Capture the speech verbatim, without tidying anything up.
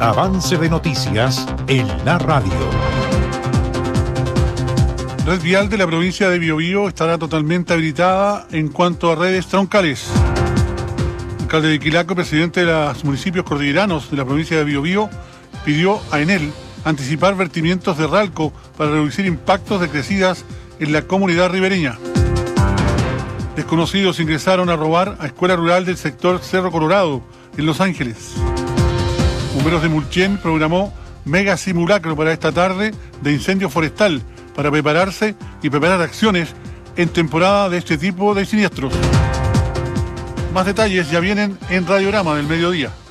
Avance de noticias en la radio. Red vial de la provincia de Biobío estará totalmente habilitada en cuanto a redes troncales. El alcalde de Quilaco, presidente de los municipios cordilleranos de la provincia de Biobío, pidió a Enel anticipar vertimientos de Ralco para reducir impactos de crecidas en la comunidad ribereña. Desconocidos ingresaron a robar a escuela rural del sector Cerro Colorado, en Los Ángeles. Bomberos de Mulchen programó mega simulacro para esta tarde de incendio forestal para prepararse y preparar acciones en temporada de este tipo de siniestros. Más detalles ya vienen en Radiograma del Mediodía.